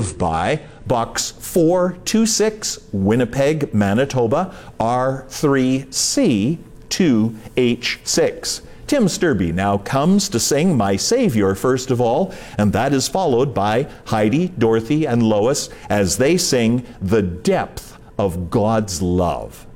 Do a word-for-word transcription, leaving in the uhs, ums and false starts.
Live By, Box four two six, Winnipeg, Manitoba, R three C two H six. Tim Sturby now comes to sing My Savior first of all, and that is followed by Heidi, Dorothy, and Lois as they sing The Depth of God's Love.